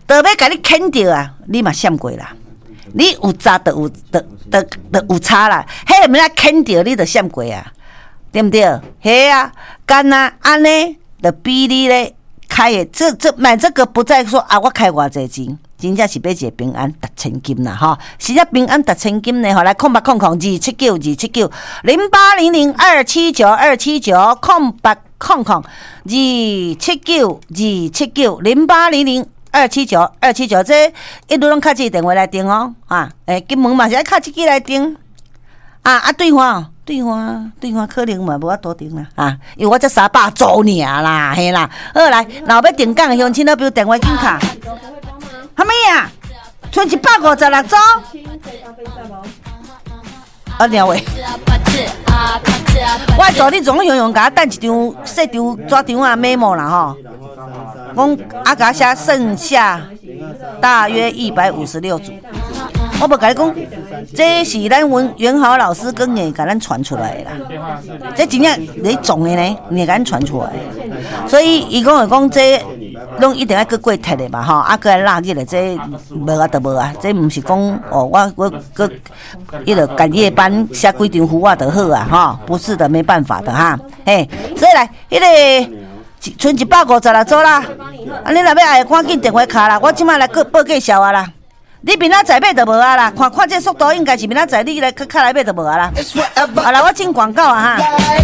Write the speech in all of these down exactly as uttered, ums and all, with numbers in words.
都要甲你牵着啊，你嘛闪过啦。你有差就有，就就就有差啦。迄个物仔牵着你就闪过啊，对不对？嘿啊，干啊，安尼就比你咧开的这这买这个不再说啊，我开偌济钱。真正是买一个平安达千金啦吼，是只平安达千金呢吼，来空八空空二七九二七九零八零零二七九二七九空八空空二七九二七九零八零零二七九二七九，这一路拢靠这电话来订哦啊！诶，进门嘛是爱靠这支来订啊啊！对方对方对方可能嘛无法多订啦啊，因为我这三百组尔啦，嘿啦，好来，若要订港的乡亲，那比如电话紧卡。什么呀？剩一百五十六组。啊，两位，我助你总用用，甲我等一张细张纸张啊 memo 啦吼。讲啊，甲写剩下大约一百五十六组。我无甲你讲，这是咱文元豪老师跟你甲咱传出来的啦。这真正你种的呢，你甲咱传出来的。所以伊讲会讲这。拢一定要过过铁的嘛吼，啊，过来拉起来，这无啊就无啊，这毋是讲哦，我我个迄个赶夜班写几张符啊就好啊吼，不是的，没办法的哈，嘿，所以来，迄、那个剩一百五十六组啦，啊，你若要爱赶紧电话卡啦，我即摆来报报介绍啊啦，你明仔载买就无啊啦，看看这速度应该是明仔载你来卡卡来买就无啊啦，好啦，我进广告啊哈。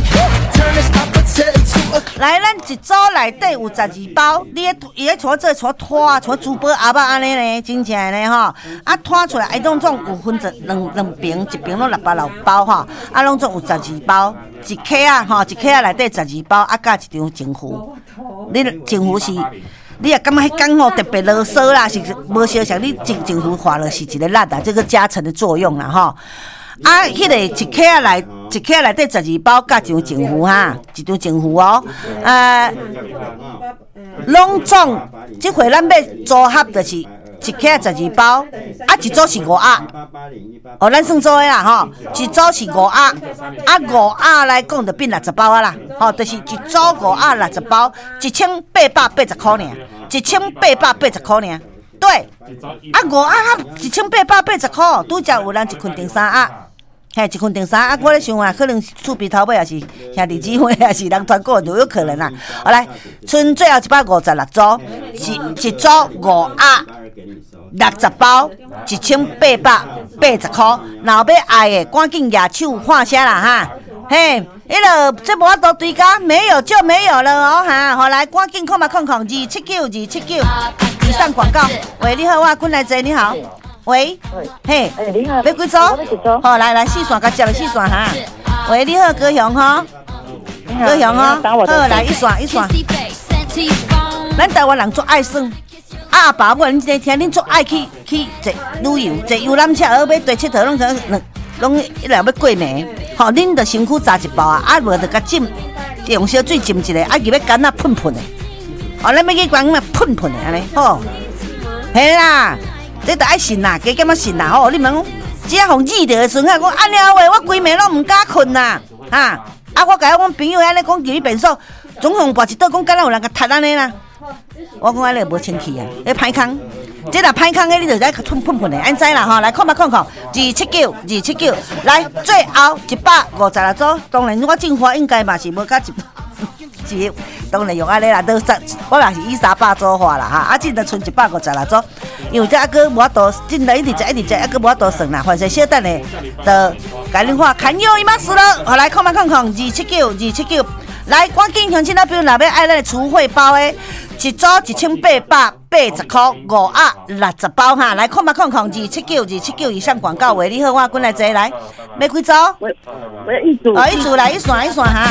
来，咱一组内底有十二包，你咧伊咧带这带拖带珠宝阿爸安尼呢，真正呢吼，啊拖出来，哎，拢总有分成两两瓶，一瓶拢六百六包吼，啊拢总有十二包，一克啊吼，一克啊内底十二包，啊加一张情符，你情符是，你也感觉迄刚吼特别啰嗦啦，是无相像你情情符画了是一个蜡啊，这个加成的作用啦吼。啊，迄、那个一克啊内一克内底十二包，加一张情符哈，一张情符哦。呃，拢总即回咱要组合就是一克十二包，啊一组是五盒。哦，咱算做诶啦吼，一组是五盒，啊五盒来讲就变六十包啊啦，吼、哦，就是一组五盒六十包，一千八百八十块尔，一千八百八十块尔。对，啊五盒一千八百八十块，拄则有人一捆订三盒。嘿，一捆订三啊！我咧想啊，可能厝边头尾也是兄弟姊妹，也是人团购都有可能啦。好来，剩最后一百五十六组，一一组五盒六十包，一千八百八十块。若要爱的，赶紧举手喊声啦哈！嘿，迄个这无法度追加，没有就没有了哦哈！好来，赶紧看嘛看看，二七九二七九，以上广告。喂，你好，我坤来姐，你好。喂，嘿， 哎，你好， 要几组？好，来来，四线甲接了四线哈。喂，你好，高雄哈，高雄哈，好，来一线一线。咱台湾人做爱算，啊爸母恁这听，恁做爱去去坐旅游，坐游览车，而要对佚佗，拢可能拢一来要过暝，吼，恁着身躯炸一包啊，啊无着甲浸，用烧水浸一下，啊入要干那喷喷的，哦，咱要去讲嘛喷喷的安尼，吼，嘿啦。这着爱信啦，加减仔信啦吼！你问讲，只要互热着的时阵，讲安尼话，我规暝拢唔敢困啦，哈！啊，我甲阮朋友安尼讲，入去便所，总共跋一倒，讲敢若有人甲踢安尼啦。我讲安尼无清气啊，迄歹空。这若歹空的，你着在喷喷喷的，安知啦吼！来看嘛看看，二七九二七九，来最后一百五十六组，当然我进化应该嘛是无甲一。是，当然用安尼啦，都三，我也是以三百组化啦哈，啊，真得剩一百五十六组，因为这还阁无法度，真的一直食一直食，还阁无法度算啦，反正小等的，就甲恁话看有伊妈死了，好来看嘛看看，二七九二七九，来赶紧乡亲那边若要爱咱的厨汇包的，一组一千八百八十块，五盒六十包哈，来看嘛看看，二七九二七九以上广告，喂，你好，我滚来坐来，要几组？ 我我要一组， 哦，一组来一线一线哈。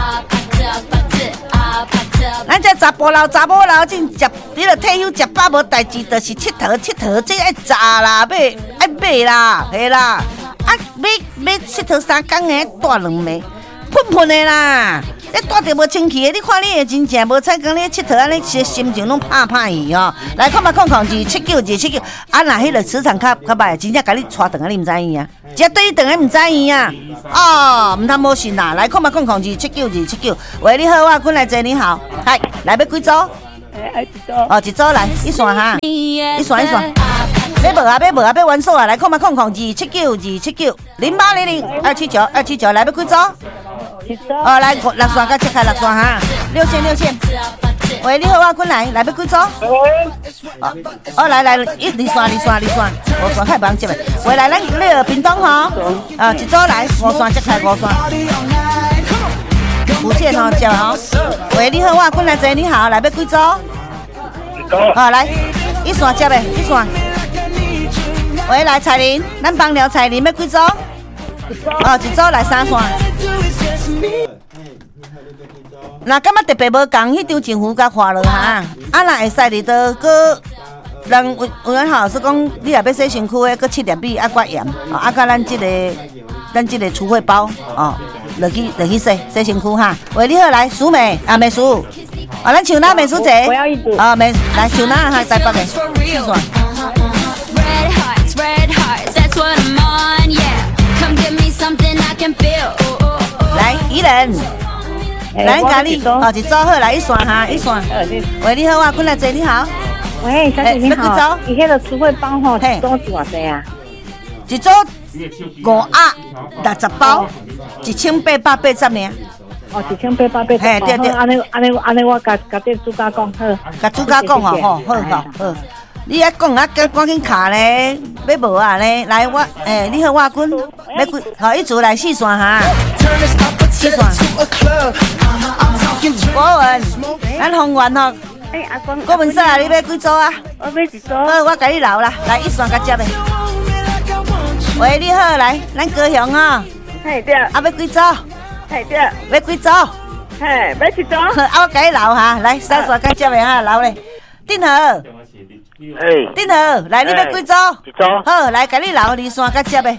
咱这查甫老查某老真食，你著退休食饱无代志，就是佚佗佚佗，这爱炸啦，买爱买啦，嘿啦，啊买买佚佗三工的，带两暝，喷喷的啦，你带着无清气的，你看你会真正无彩讲你佚佗安尼，心情拢怕怕去吼。来看嘛看看，二七九二七九，啊那迄个磁场较较歹，真正甲你带转啊，你毋知影啊？只对伊转啊，毋知影啊？哦，毋通无信啦！来看嘛看看，二七九二七九，喂，你好，我滚来坐，你好，嗨，来要几组？ 哎，一组。 哦，一组来，一线哈，一线一线。要无啊，要无啊，要完数啊！来，空八空空二七九二七九零八零零二七九二七九，来要几组？ 一组。 哦，来六线，甲切开六线哈，六千六千。喂，你好啊，滚来，来要几组？哦，哦，来来，一二线，二线，二线，五线太忙接的。喂，来，咱你个屏东哈，啊，一组来，五线切开五线。福建哦，接哦。喂，你好啊，滚来坐，你好，来要几组？哦，来，一线接的，一线。喂，来彩玲，咱帮聊彩玲要几组？哦，一组来三线。那感觉特别无共，迄张政府甲花落哈，啊，若会使你都搁，人有有人好是讲，你若要洗身躯的，搁七粒米啊，刮盐，啊，甲咱即个，咱即个除秽包哦，落去落去洗洗身躯哈。喂，你好，来淑美啊，美淑，啊，咱唱哪美淑姐？ 我要一组。 啊，美来唱哪哈台北的，四线。 Red hearts, that's what I'm on, yeah. Come give me something I can feel. 来，宜人，来咖喱，哦，一组好，来一线哈，一线。喂，你好啊，滚来坐，你好。 喂，小姐你好。你迄个除秽包吼，一组是偌济啊？ 一组五鸭六十包，一千八百八十呢。 哦，一千八百八十。嘿，对对。安尼安尼安尼，我甲甲这主家讲好。 甲主家讲哦，好好好好。你啊讲啊，赶赶紧卡咧，要无啊咧？来我，诶、欸，你好，我滚，要几？好，一组来四线哈，四线。郭文，咱宏源吼。 诶，阿公。 郭文嫂，你要几组啊？ 我要一组。 好，我甲你留啦，来一线甲接的。喂，你好，来，咱高雄哦。 嘿对。啊， 要几组？ 嘿对。 要几组？ 嘿，要一组。 啊，我甲你留哈，来三线甲接的哈，留咧。定和。 哎， 丁和，来你要几组？ 一组。 好，来，给你留二线甲接的。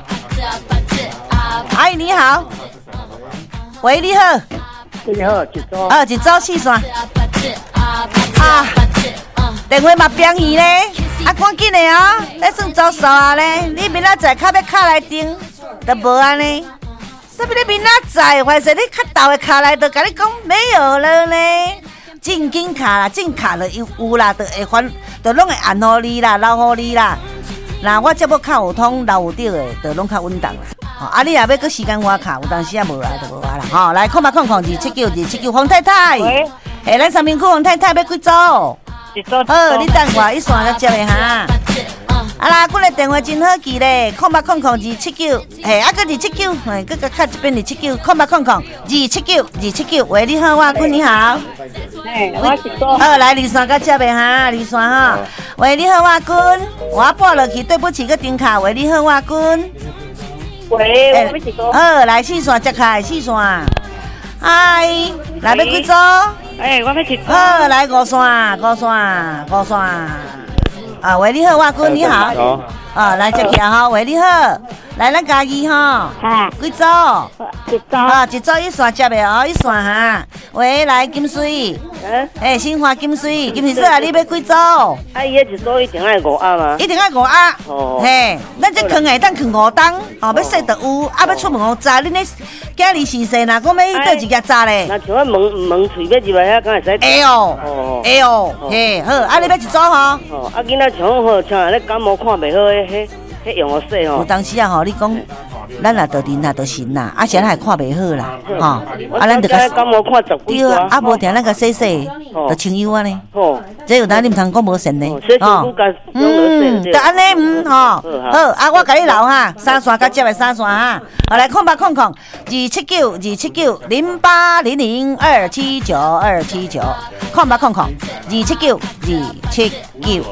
阿姨你好，喂，你好。 你好，一组。 哦，一组四线。啊，电话嘛变去咧，啊，赶紧的哦，那算招数啊咧。你明仔载卡要卡来订，都无安尼。啥物你明仔载，还是你卡到的卡来，都甲你讲没有了呢？正经卡啦，正卡了有有啦，就会还，就拢会按互你啦，留互你啦。那我这要卡有通留有着的，就拢较稳当啦。哦，啊，你也要搁时间我卡，有当时也无啊，就无啊啦。吼、哦，来，空八空空二七九二七九，黄太太。喂。诶，咱三明区黄太太要几组？ 一组。 好，你等我一线甲接的哈。啊啦，阮个电话真好记咧，空八空空二七九，嘿，啊个二七九，嘿，搁甲卡一遍二七九，空八空空二七九二七九，喂，你好，我君你好。 嘿，我一组。 好，来二线甲接的哈，二线哈。喂，你好，我君，我拨落去，对不起，个顶卡。喂，你好，我君。 喂，我要一组。 好，来四线接开，四线。嗨，来要几组？ 哎，我要一组。 好，来五线，五线，五线。啊，喂，你好，我君你好。 好。 啊，来接起啊哈，喂，你好，来咱家己哈。 哈。 几组？ 一组。 啊，一组一线接的哦，一线哈。喂，来金水。 嗯。 诶，新华金水，金水说啊，你要几组？ 啊，伊迄一组一定爱五鸭吗？ 一定爱五鸭。 哦。 嘿，咱这坑诶，当坑五档，哦，要洗就有，啊，要出门哦炸，恁咧今日是说呐，讲要去倒一家炸咧。 那像我门门喙要入来遐，敢会使？ 会哦。哦。会哦。嘿，好，啊，你要一组吼？ 哦，啊，囡仔像好，像咧感冒看袂好诶，迄迄用我洗吼。 有当时啊吼，你讲。咱也得人也得神啦，啊，现在还看袂好啦，吼，啊，咱得个对啊，啊，无定咱个洗洗，就清油啊呢。哦，这有当你唔通讲无神呢， 哦， 嗯，就安尼嗯，吼，好，啊，我甲你留哈，三线甲接的三线哈，好来空八空空，二七九二七九零八零零二七九二七九，空八空空，二七九二七九。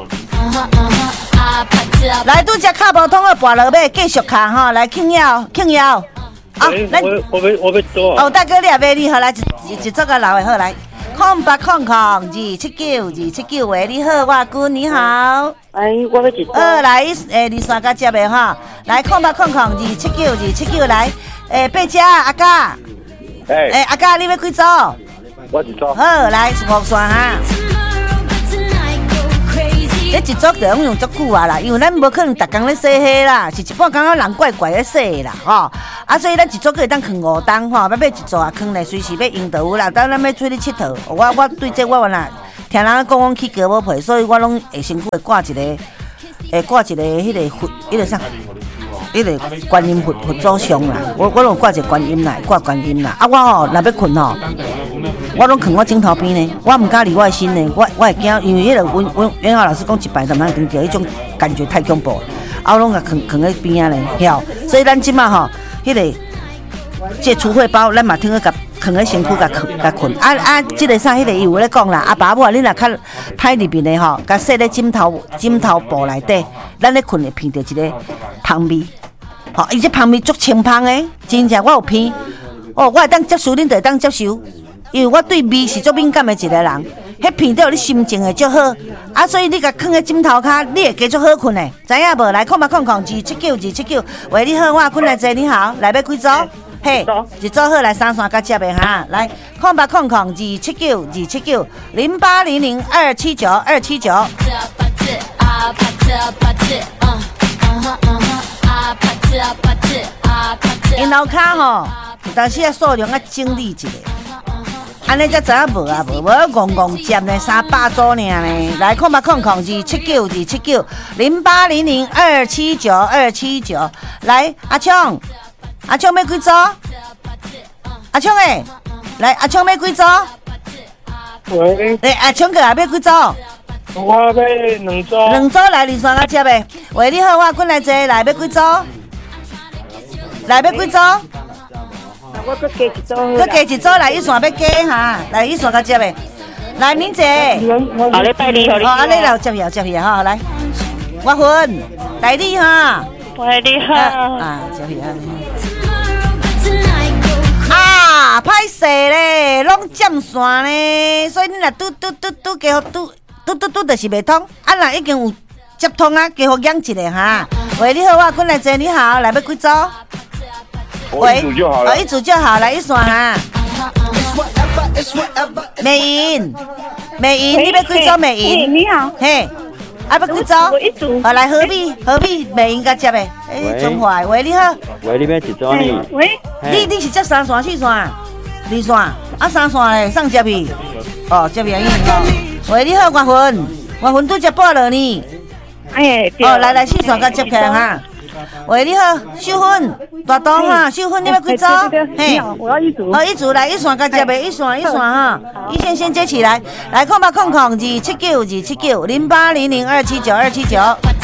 来，拄只卡无通的跋落尾，继续卡吼，来庆耀庆耀。 啊，咱我我要我要做。 哦，大哥你也买你好来一一做个留的好来，空八空空二七九二七九喂，你好，我君你好。 哎，我要一做。 呃，来诶，二三个接的哈，来空八空空二七九二七九来，诶，八只阿嘉。 哎。 诶，阿嘉你要几组？ 我一组。 好，来五线哈。这一组就用用足久啊啦，因为咱无可能逐工咧洗迄啦，是一半工仔人怪怪咧洗啦，吼、啊，所以咱一组可以当放五档吼，要买一组啊，放来随时要用到有啦。当咱要出去佚佗，我我对这我原来听人讲讲去割无皮，所以我拢会身躯会挂一个，会挂一个迄个佛，迄个啥？迄个观音佛佛祖像啦，我我拢挂一个观音啦，挂观音啦。啊，我吼若要困吼，我拢囥我枕头边呢，我毋敢离我的身呢，我我会惊，因为迄个阮阮袁浩老师讲一摆就通顶着，迄种感觉太恐怖。啊，我拢甲囥囥喺边仔呢，晓。所以咱即马吼，迄个这除秽包，咱嘛听去甲囥喺身躯甲囥甲困。啊啊，即个啥，迄个伊有咧讲啦，阿爸母啊，你若较歹入面的吼，甲塞咧枕头枕头布内底，咱咧困会闻到一个香味。吼，伊这香味足清芳的，真正我有闻。哦，我会当接受，恁就会当接受，因为我对味是足敏感的一个人。迄闻到你心情会足好，啊，所以你甲囥喺枕头骹，你会加足好困的，知影无？来，看嘛看看，二七九二七九，喂，你好，我滚来坐，你好，来要几组？嘿，一组好来三线甲接的哈，来，看吧看看，二七九二七九零八零零二七九二七九。因楼骹吼，有当时啊数量啊整理一下，安尼才知影无啊无，无戆戆接呢三百组尔呢。来看吧看看，二七九二七九零八零零二七九二七九。来，阿昌，阿昌要几组？阿昌诶，来阿昌要几组？ 喂， 诶，阿昌哥也要几组？ 我要两组。 两组来二线甲接的。喂，你好，我滚来坐，来要几组？来要几组？ 我搁加一组。 搁加一组来一线要加哈，来一线甲接的。来，敏姐。 好咧，拜你，好你。 哦，安尼来接去，接去哈，来。我分，来你哈。 喂，你好。 啊，接去安尼。啊，歹势咧，拢占线咧，所以你若拄拄拄拄加互拄拄拄拄就是袂通，啊，若已经有接通啊，加互养一个哈。喂，你好，我滚来坐，你好，来要几组？ 喂，一组就好了。 哦，一组就好，来一线哈。美银，美银，你要几组美银？ 你好。 嘿，啊要几组？ 我一组。 好，来何必何必美银甲接的？哎，真坏。喂，你好。 喂，你要几组呢？ 喂。 你你是接三线、四线、二线，啊三线嘞，上接去。哦，接去啊，喂，你好，我分，我分拄接报了呢。 哎，对。 哦，来来，四线甲接起来哈。喂，你好，秀芬，大东哈，秀芬，你要几组？ 嘿，我要一组。 哦，一组来，一线甲接的，一线一线哈，一线先接起来，来看吧，看看二七九二七九零八零零二七九二七九。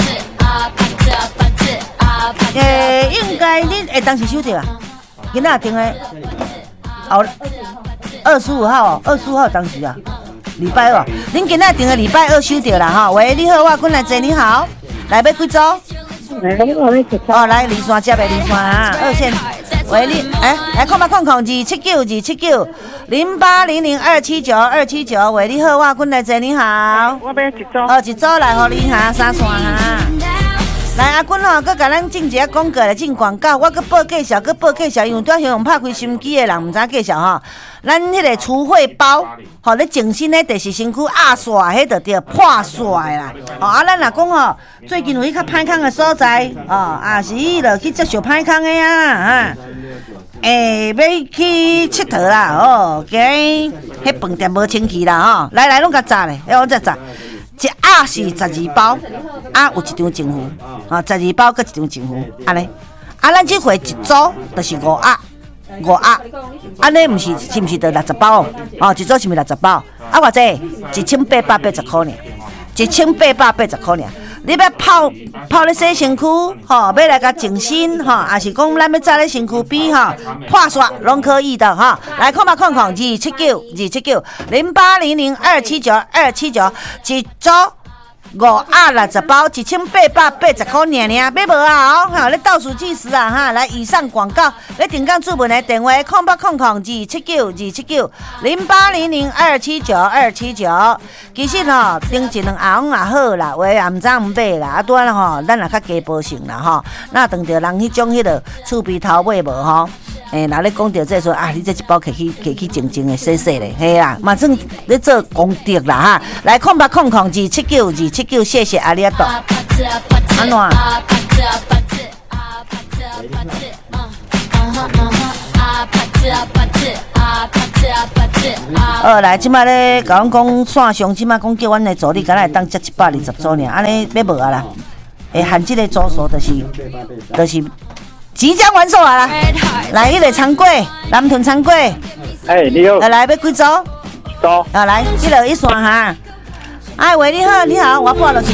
诶，应该恁会当时收到啊？今仔订的，哦，二十五号，二十五号当时啊，礼拜二，恁今仔订的礼拜二收到啦哈。喂，你好，我滚来坐，你好，来要几组？哦，来二线接的二线啊，二线。喂，你哎，来看吧，看看二七九二七九零八零零二七九二七九。喂，你好，我滚来坐，你好。 我要一组。 哦，一组来，互你哈，三线哈。来，阿君吼，搁甲咱进一下广告来进广告，我搁报介绍，搁报介绍，因为拄向拍开收音机的人毋知介绍吼。咱迄个除秽包，吼，咧净身咧，就是身躯压煞，迄就叫破煞啦。哦，啊，咱若讲吼，最近有迄较歹空的所在，哦，啊是落去接受歹空的啊，哈。诶、欸，要去佚佗啦，哦，今日迄饭店无清气啦，吼。来来，拢甲炸咧，哎，我再炸。一鸭是十二包，鸭有一张情符，啊，十二包搁一张情符，安尼。啊，咱这回一组就是五鸭，五鸭，安尼毋是是毋是得六十包？哦，一组是毋是六十包？啊，偌济？一千八百八十块尔，一千八百八十块尔。你要泡泡咧洗身躯，吼，要来甲净身，吼，也是讲咱要早咧身躯边，吼，破煞拢可以的，哈。来看吧，看看二七九二七九零八零零二七九二七九，一组五鸭六十包，一千八百八十块尔尔，要无啊？哦，哈，咧倒数计时啊，哈，来以上广告，咧定岗主文的电话，看吧，看看二七九二七九零八零零二七九二七九。其实吼，顶一两红也好啦，话也毋知毋买啦，啊，拄仔吼，咱也较加保性啦吼。那当着人迄种迄个厝边头尾无吼，诶、欸，若咧讲着这说啊，你这一包摕去摕去静静的洗洗咧，嘿啦，嘛算咧做功德啦哈。来看吧，看看二七九二七九，谢谢阿里阿多。安怎？ 好来，即摆咧甲阮讲线上，即摆讲叫阮的助理，敢若会当接一百二十组尔，安尼要无啊啦？会限即个组数，就是就是即将完售啊啦！来，迄个仓柜，南屯仓柜。 哎，你好。 来来，要几组？ 组。 啊，来，迄个一线哈。哎喂，你好，你好，我拨落去。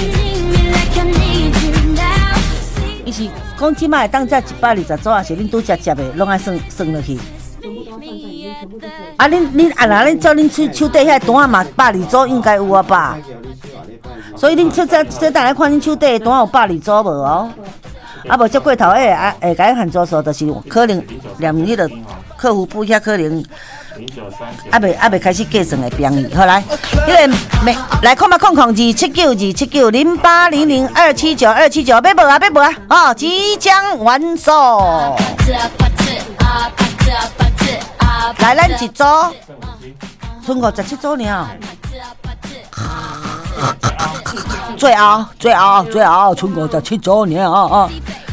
伊是讲即摆会当接一百二十组，还是恁拄接接的，拢爱算算落去。啊，恁恁啊，那恁照恁手手底遐单嘛，百二组应该有啊吧？所以恁这这这等来看恁手底单有百二组无哦？啊，无接过头诶，啊，会甲伊限组数，就是可能连迄个客户部遐可能，啊未啊未开始计算诶标语，好来，迄个没来看嘛，空空二七九二七九零八零零二七九二七九，要无啊要无啊，哦，即将完售。来，咱一组，剩五十七组尔。最后，最后，最后，剩五十七组尔啊！